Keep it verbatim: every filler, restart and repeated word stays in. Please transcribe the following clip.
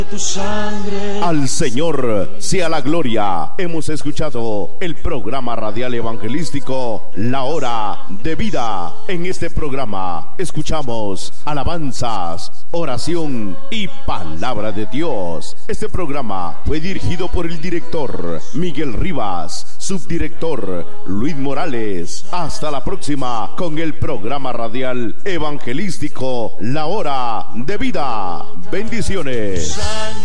Tu sangre. Al Señor sea la gloria. Hemos escuchado el programa radial evangelístico La Hora de Vida. En este programa escuchamos alabanzas, oración y palabra de Dios. Este programa fue dirigido por el director Miguel Rivas, subdirector Luis Morales. Hasta la próxima con el programa radial evangelístico La Hora de Vida. Bendiciones.